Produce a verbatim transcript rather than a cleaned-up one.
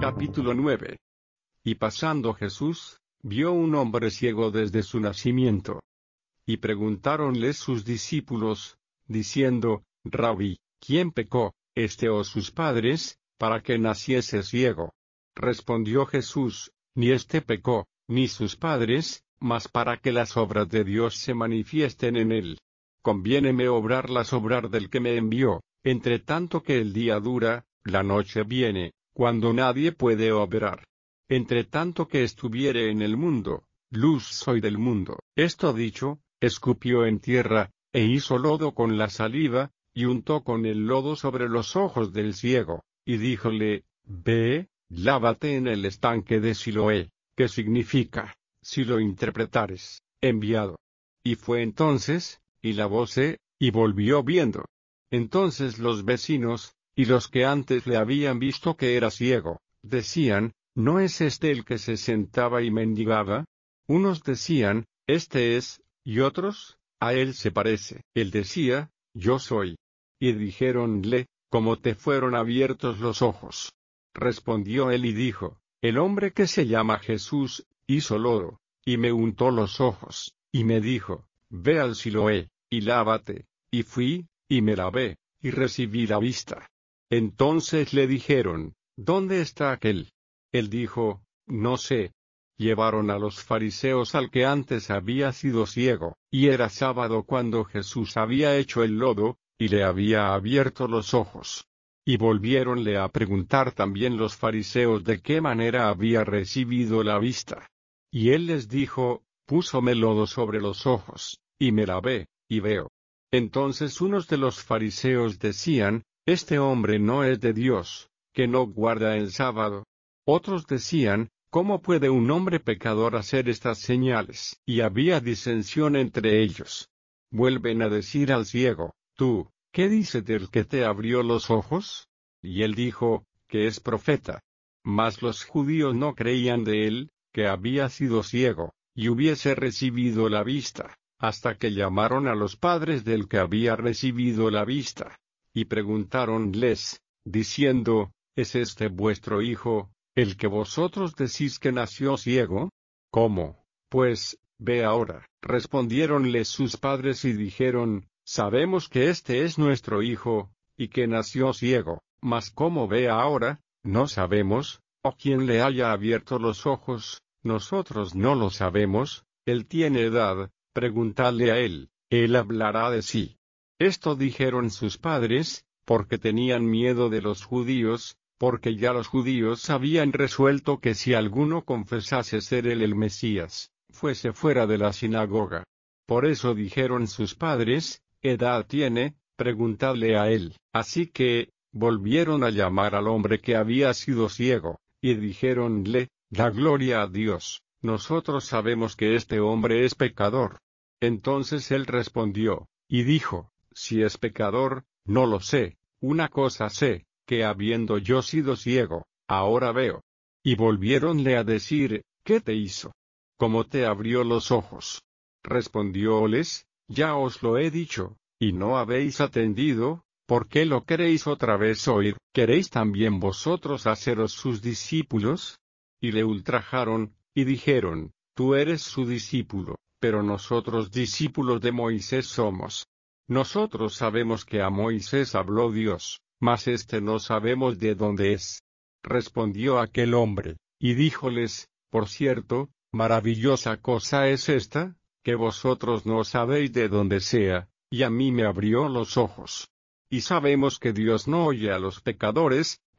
Capítulo nueve. Y pasando Jesús, vio un hombre ciego desde su nacimiento. Y preguntáronle sus discípulos, diciendo, Rabí, ¿quién pecó, este o sus padres, para que naciese ciego? Respondió Jesús, ni éste pecó, ni sus padres, mas para que las obras de Dios se manifiesten en él. Conviéneme obrar las obras del que me envió, entre tanto que el día dura, la noche viene, cuando nadie puede obrar. Entre tanto que estuviere en el mundo, luz soy del mundo. Esto dicho, escupió en tierra, e hizo lodo con la saliva, y untó con el lodo sobre los ojos del ciego, y díjole, Ve, lávate en el estanque de Siloé, que significa, si lo interpretares, enviado. Y fue entonces, y lavóse, y volvió viendo. Entonces los vecinos, y los que antes le habían visto que era ciego, decían, ¿no es este el que se sentaba y mendigaba? Unos decían, este es, y otros, a él se parece. Él decía, yo soy. Y dijéronle, ¿cómo te fueron abiertos los ojos? Respondió él y dijo, el hombre que se llama Jesús, hizo lodo, y me untó los ojos, y me dijo, ve al Siloé, y lávate, y fui, y me lavé, y recibí la vista. Entonces le dijeron, ¿dónde está aquel? Él dijo, no sé. Llevaron a los fariseos al que antes había sido ciego, y era sábado cuando Jesús había hecho el lodo, y le había abierto los ojos. Y volviéronle a preguntar también los fariseos de qué manera había recibido la vista. Y él les dijo, púsome lodo sobre los ojos, y me lavé, y veo. Entonces unos de los fariseos decían, este hombre no es de Dios, que no guarda el sábado. Otros decían, ¿cómo puede un hombre pecador hacer estas señales? Y había disensión entre ellos. Vuelven a decir al ciego, tú, ¿qué dice del que te abrió los ojos? Y él dijo, que es profeta. Mas los judíos no creían de él, que había sido ciego, y hubiese recibido la vista, hasta que llamaron a los padres del que había recibido la vista. Y preguntáronles, diciendo, ¿es este vuestro hijo, el que vosotros decís que nació ciego? ¿Cómo, pues, ve ahora? Respondiéronle sus padres y dijeron, sabemos que este es nuestro hijo, y que nació ciego, mas cómo ve ahora, no sabemos, o quién le haya abierto los ojos, nosotros no lo sabemos, él tiene edad, preguntadle a él, él hablará de sí. Esto dijeron sus padres, porque tenían miedo de los judíos, porque ya los judíos habían resuelto que si alguno confesase ser él el Mesías, fuese fuera de la sinagoga. Por eso dijeron sus padres, edad tiene, preguntadle a él. Así que, volvieron a llamar al hombre que había sido ciego, y dijéronle, da gloria a Dios, nosotros sabemos que este hombre es pecador. Entonces él respondió, y dijo, si es pecador, no lo sé, una cosa sé, que habiendo yo sido ciego, ahora veo. Y volviéronle a decir, ¿qué te hizo? ¿Cómo te abrió los ojos? Respondióles, ya os lo he dicho, y no habéis atendido, ¿por qué lo queréis otra vez oír? ¿Queréis también vosotros haceros sus discípulos? Y le ultrajaron, y dijeron, tú eres su discípulo, pero nosotros discípulos de Moisés somos. Nosotros sabemos que a Moisés habló Dios, mas este no sabemos de dónde es. Respondió aquel hombre, y díjoles, por cierto, maravillosa cosa es esta, que vosotros no sabéis de dónde sea, y a mí me abrió los ojos. Y sabemos que Dios no oye a los pecadores,